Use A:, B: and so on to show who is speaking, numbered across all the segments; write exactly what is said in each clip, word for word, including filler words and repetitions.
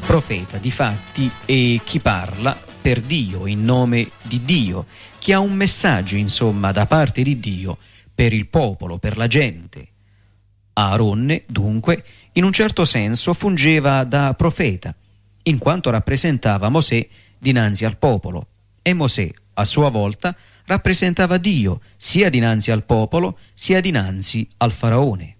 A: Profeta, difatti, è chi parla per Dio, in nome di Dio, chi ha un messaggio, insomma, da parte di Dio per il popolo, per la gente. Aaronne, dunque, in un certo senso fungeva da profeta, in quanto rappresentava Mosè dinanzi al popolo, e Mosè, a sua volta, rappresentava Dio sia dinanzi al popolo sia dinanzi al faraone.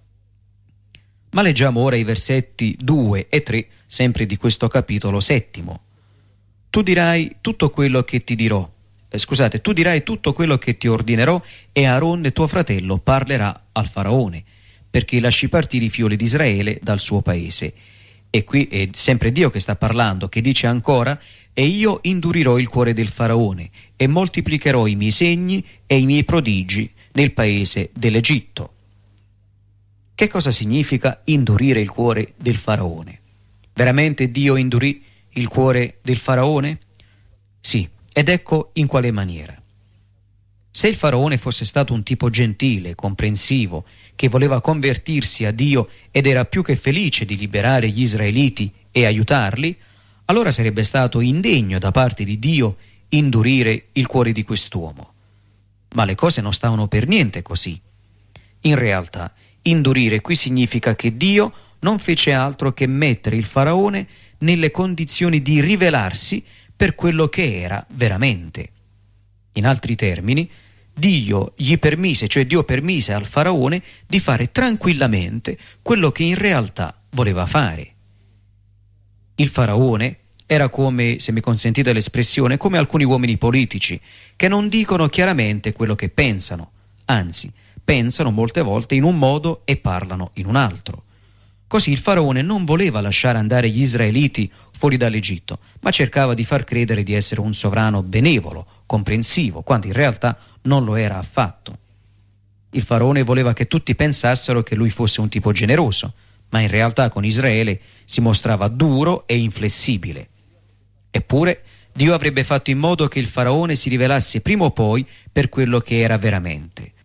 A: Ma leggiamo ora i versetti due e tre, sempre di questo capitolo settimo. Tu dirai tutto quello che ti dirò, eh, scusate, tu dirai tutto quello che ti ordinerò, e Aaronne tuo fratello parlerà al faraone, perché lasci partire i figli di Israele dal suo paese. E qui è sempre Dio che sta parlando, che dice ancora: e io indurirò il cuore del faraone e moltiplicherò i miei segni e i miei prodigi nel paese dell'Egitto. Che cosa significa indurire il cuore del faraone? Veramente Dio indurì il cuore del faraone? Sì, ed ecco in quale maniera. Se il faraone fosse stato un tipo gentile, comprensivo, che voleva convertirsi a Dio ed era più che felice di liberare gli israeliti e aiutarli, allora sarebbe stato indegno da parte di Dio indurire il cuore di quest'uomo. Ma le cose non stavano per niente così. In realtà, indurire qui significa che Dio non fece altro che mettere il faraone nelle condizioni di rivelarsi per quello che era veramente. In altri termini, Dio gli permise, cioè Dio permise al faraone di fare tranquillamente quello che in realtà voleva fare. Il faraone era come, se mi consentite l'espressione, come alcuni uomini politici che non dicono chiaramente quello che pensano, anzi, pensano molte volte in un modo e parlano in un altro. Così il faraone non voleva lasciare andare gli israeliti fuori dall'Egitto, ma cercava di far credere di essere un sovrano benevolo, comprensivo, quando in realtà non lo era affatto. Il faraone voleva che tutti pensassero che lui fosse un tipo generoso, ma in realtà con Israele si mostrava duro e inflessibile. Eppure Dio avrebbe fatto in modo che il faraone si rivelasse prima o poi per quello che era veramente.